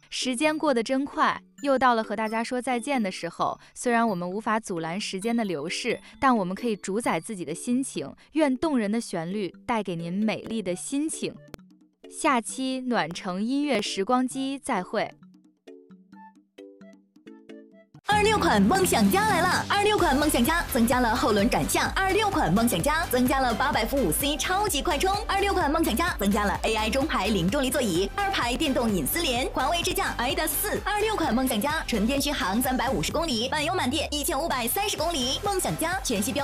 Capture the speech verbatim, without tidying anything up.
时间过得真快，又到了和大家说再见的时候。虽然我们无法阻拦时间的流逝，但我们可以主宰自己的心情。愿动人的旋律带给您美丽的心情。下期暖城音乐时光机再会。 二六款梦想家来了！二六款梦想家增加了后轮转向，二六款梦想家增加了八百伏五 C 超级快充，二六款梦想家增加了 A I 中排零重力座椅，二排电动隐私帘，环卫支架 I D A 四。二六款梦想家纯电续航三百五十公里，满油满电一千五百三十公里。梦想家全系标。